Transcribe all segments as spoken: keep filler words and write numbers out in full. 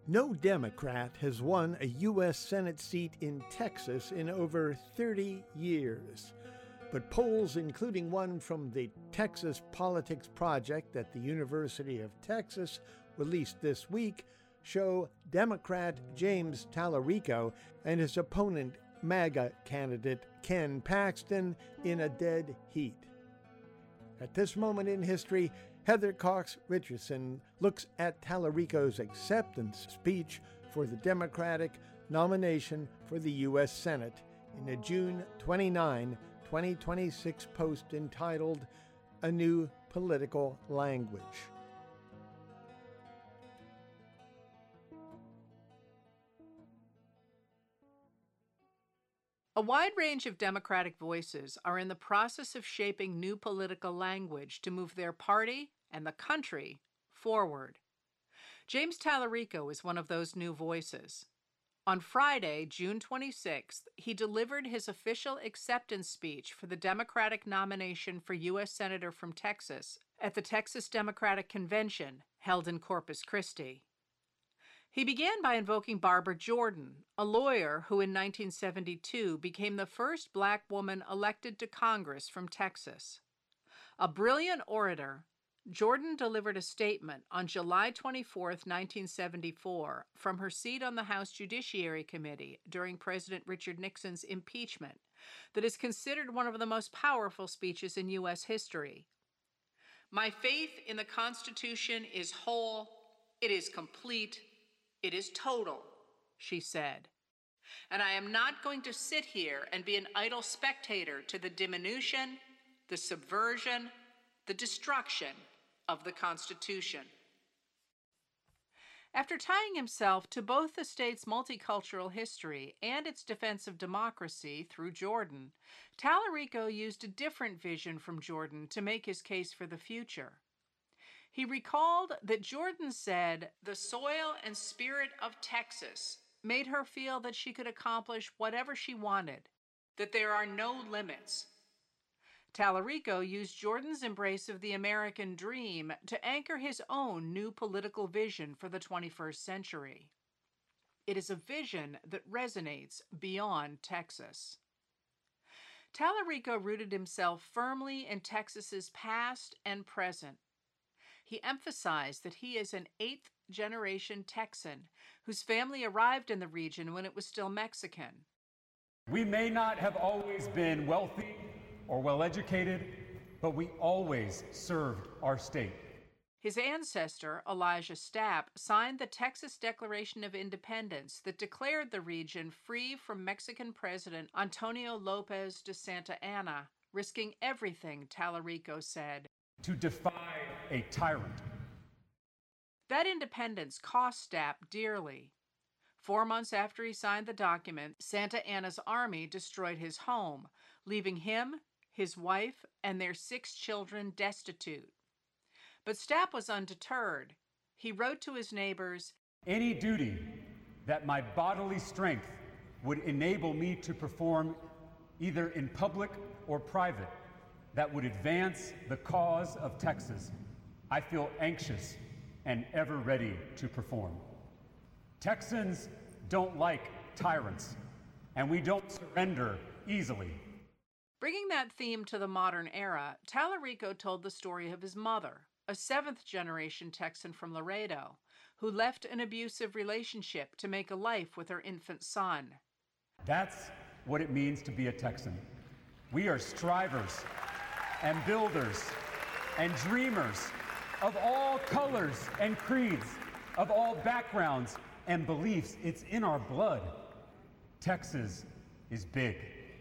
No Democrat has won a U S Senate seat in Texas in over thirty years. But polls, including one from the Texas Politics Project at the University of Texas, released this week, show Democrat James Talarico and his opponent, MAGA candidate Ken Paxton, in a dead heat. At this moment in history, Heather Cox Richardson looks at Talarico's acceptance speech for the Democratic nomination for the U S Senate in a June twenty-ninth, twenty twenty-six post entitled A New Political Language. A wide range of Democratic voices are in the process of shaping new political language to move their party and the country forward. James Talarico is one of those new voices. On Friday, June twenty-sixth, he delivered his official acceptance speech for the Democratic nomination for U S Senator from Texas at the Texas Democratic Convention held in Corpus Christi. He began by invoking Barbara Jordan, a lawyer who in nineteen seventy-two became the first black woman elected to Congress from Texas. A brilliant orator, Jordan delivered a statement on July twenty-fourth, nineteen seventy-four, from her seat on the House Judiciary Committee during President Richard Nixon's impeachment that is considered one of the most powerful speeches in U S history. "My faith in the Constitution is whole, it is complete, it is total," she said. "And I am not going to sit here and be an idle spectator to the diminution, the subversion, the destruction of the Constitution." After tying himself to both the state's multicultural history and its defense of democracy through Jordan, Talarico used a different vision from Jordan to make his case for the future. He recalled that Jordan said the soil and spirit of Texas made her feel that she could accomplish whatever she wanted, that there are no limits. Talarico used Jordan's embrace of the American dream to anchor his own new political vision for the twenty-first century. It is a vision that resonates beyond Texas. Talarico rooted himself firmly in Texas's past and present. He emphasized that he is an eighth-generation Texan whose family arrived in the region when it was still Mexican. "We may not have always been wealthy or well-educated, but we always served our state." His ancestor, Elijah Stapp, signed the Texas Declaration of Independence that declared the region free from Mexican President Antonio Lopez de Santa Anna, risking everything, Talarico said, "to defy a tyrant." That independence cost Stapp dearly. Four months after he signed the document, Santa Anna's army destroyed his home, leaving him, his wife, and their six children destitute. But Stapp was undeterred. He wrote to his neighbors, "Any duty that my bodily strength would enable me to perform either in public or private that would advance the cause of Texas, I feel anxious and ever ready to perform." Texans don't like tyrants, and we don't surrender easily. Bringing that theme to the modern era, Talarico told the story of his mother, a seventh-generation Texan from Laredo, who left an abusive relationship to make a life with her infant son. That's what it means to be a Texan. We are strivers and builders and dreamers of all colors and creeds, of all backgrounds and beliefs. It's in our blood. Texas is big.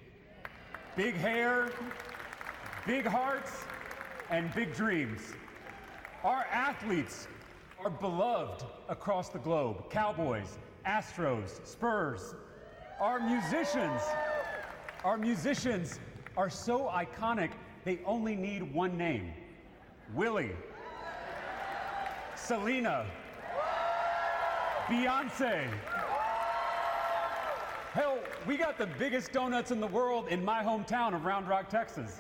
Big hair, big hearts, and big dreams. Our athletes are beloved across the globe. Cowboys, Astros, Spurs. Our musicians, our musicians are so iconic, they only need one name. Willie, Selena, Beyonce. Hell, we got the biggest donuts in the world in my hometown of Round Rock, Texas.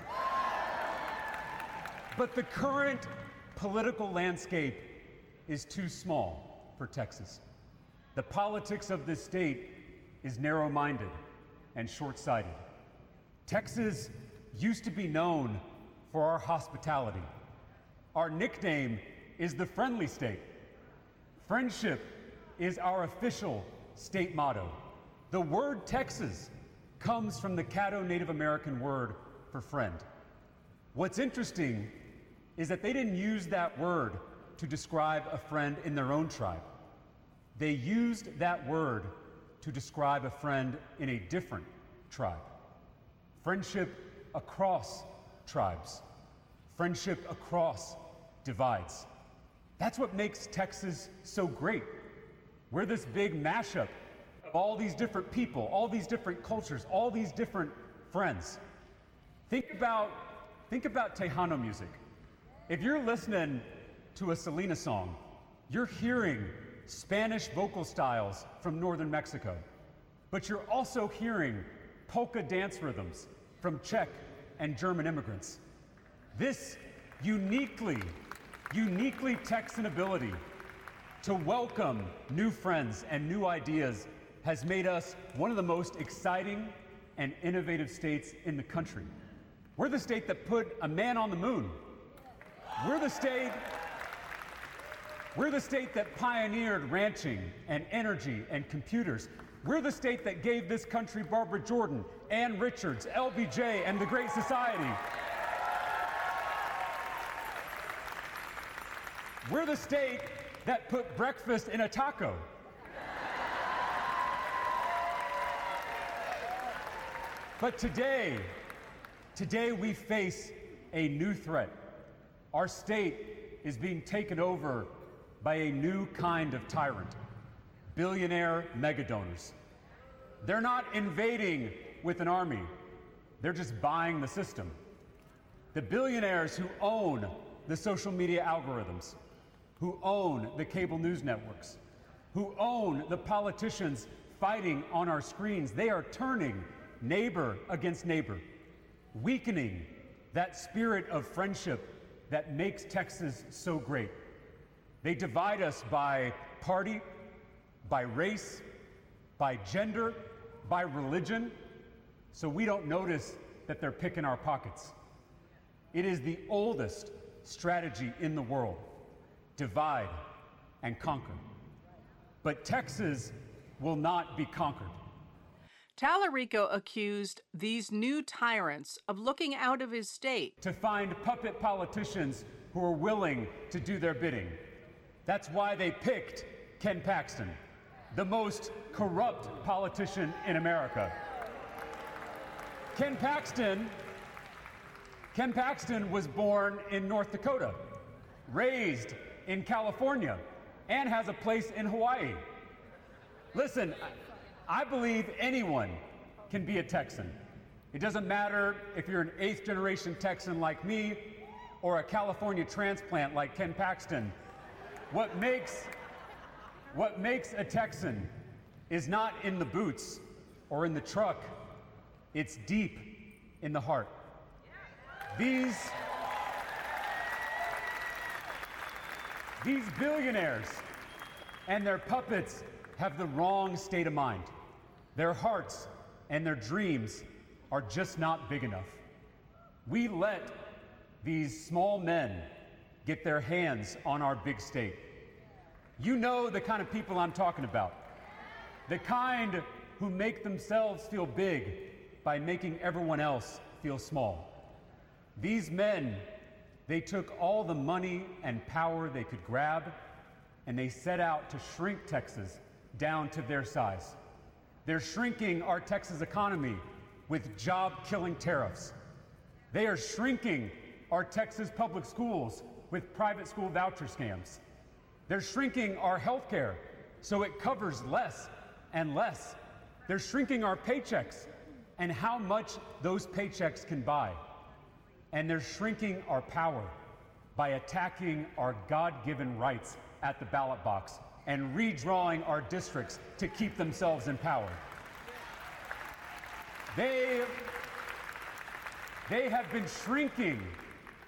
But the current political landscape is too small for Texas. The politics of this state is narrow-minded and short-sighted. Texas used to be known for our hospitality. Our nickname is the Friendly State. Friendship is our official state motto. The word Texas comes from the Caddo Native American word for friend. What's interesting is that they didn't use that word to describe a friend in their own tribe. They used that word to describe a friend in a different tribe. Friendship across tribes. Friendship across divides. That's what makes Texas so great. We're this big mashup of all these different people, all these different cultures, all these different friends. Think about, think about Tejano music. If you're listening to a Selena song, you're hearing Spanish vocal styles from northern Mexico, but you're also hearing polka dance rhythms from Czech and German immigrants. This uniquely, uniquely Texan ability to welcome new friends and new ideas has made us one of the most exciting and innovative states in the country. We're the state that put a man on the moon. We're the state, we're the state that pioneered ranching and energy and computers. We're the state that gave this country Barbara Jordan, Ann Richards, L B J, and the Great Society. We're the state that put breakfast in a taco. But today, today we face a new threat. Our state is being taken over by a new kind of tyrant, billionaire megadonors. They're not invading with an army, they're just buying the system. The billionaires who own the social media algorithms, who own the cable news networks, who own the politicians fighting on our screens, they are turning neighbor against neighbor, weakening that spirit of friendship that makes Texas so great. They divide us by party, by race, by gender, by religion, so we don't notice that they're picking our pockets. It is the oldest strategy in the world: divide and conquer. But Texas will not be conquered. Tallarico accused these new tyrants of looking out of his state To find puppet politicians who are willing to do their bidding. That's why they picked Ken Paxton, the most corrupt politician in America. Ken Paxton, Ken Paxton was born in North Dakota, raised in California, and has a place in Hawaii. Listen, I believe anyone can be a Texan. It doesn't matter if you're an eighth generation Texan like me or a California transplant like Ken Paxton. What makes, what makes a Texan is not in the boots or in the truck, it's deep in the heart. These, these billionaires and their puppets have the wrong state of mind. Their hearts and their dreams are just not big enough. We let these small men get their hands on our big state. You know the kind of people I'm talking about. The kind who make themselves feel big by making everyone else feel small. These men, they took all the money and power they could grab, and they set out to shrink Texas down to their size. They're shrinking our Texas economy with job-killing tariffs. They are shrinking our Texas public schools with private school voucher scams. They're shrinking our health care so it covers less and less. They're shrinking our paychecks and how much those paychecks can buy. And they're shrinking our power by attacking our God-given rights at the ballot box and redrawing our districts to keep themselves in power. They, they have been shrinking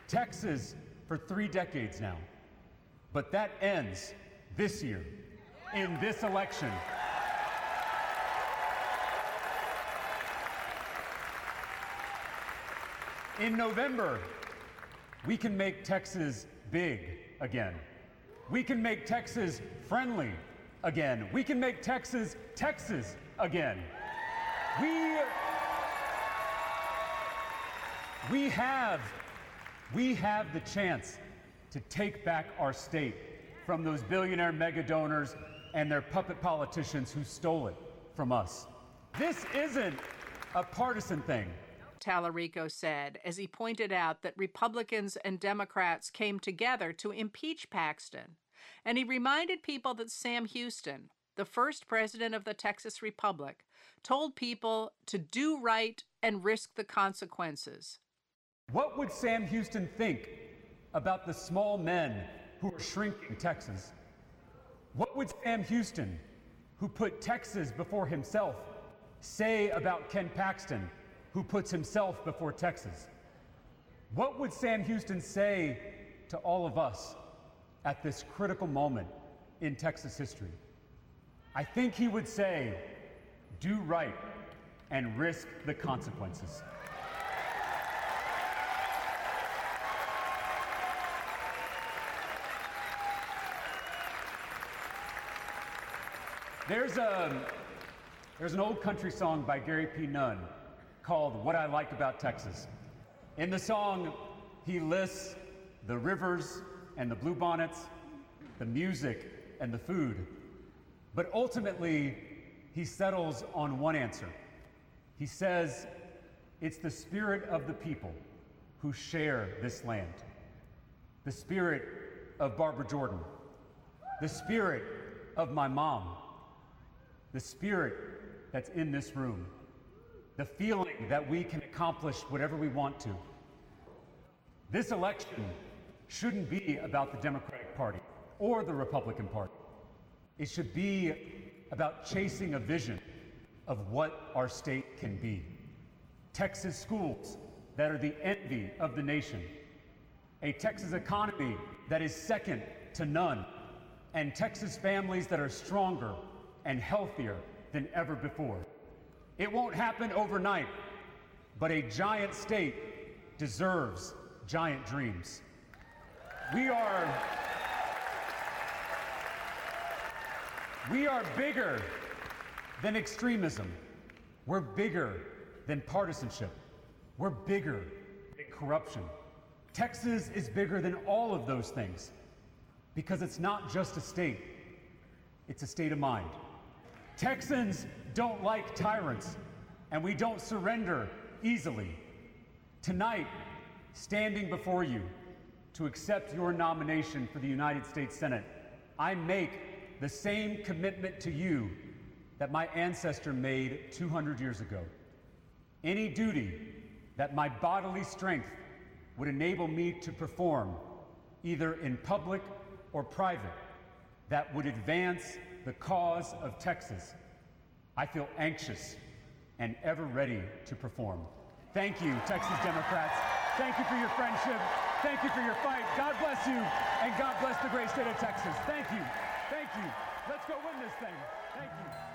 Texas for three decades now, but that ends this year. in this election. In November, we can make Texas big again. We can make Texas friendly again. We can make Texas Texas again. We, we have, we have the chance to take back our state from those billionaire mega donors and their puppet politicians who stole it from us. This isn't a partisan thing. Tallarico said as he pointed out that Republicans and Democrats came together to impeach Paxton. And he reminded people that Sam Houston, the first president of the Texas Republic, told people to do right and risk the consequences. What would Sam Houston think about the small men who are shrinking Texas? What would Sam Houston, who put Texas before himself, say about Ken Paxton, who puts himself before Texas? What would Sam Houston say to all of us at this critical moment in Texas history? I think he would say, do right and risk the consequences. There's a, there's an old country song by Gary P. Nunn called What I Like About Texas. In the song, he lists the rivers and the bluebonnets, the music and the food. But ultimately, he settles on one answer. He says, it's the spirit of the people who share this land. The spirit of Barbara Jordan. The spirit of my mom. The spirit that's in this room. The feeling that we can accomplish whatever we want to. This election shouldn't be about the Democratic Party or the Republican Party. It should be about chasing a vision of what our state can be. Texas schools that are the envy of the nation. A Texas economy that is second to none. And Texas families that are stronger and healthier than ever before. It won't happen overnight, but a giant state deserves giant dreams. We are, we are bigger than extremism. We're bigger than partisanship. We're bigger than corruption. Texas is bigger than all of those things because it's not just a state, it's a state of mind. Texans don't like tyrants, and we don't surrender easily. Tonight, standing before you to accept your nomination for the United States Senate, I make the same commitment to you that my ancestor made two hundred years ago. Any duty that my bodily strength would enable me to perform, either in public or private, that would advance the cause of Texas, I feel anxious and ever ready to perform. Thank you, Texas Democrats. Thank you for your friendship. Thank you for your fight. God bless you, and God bless the great state of Texas. Thank you. Thank you. Let's go win this thing. Thank you.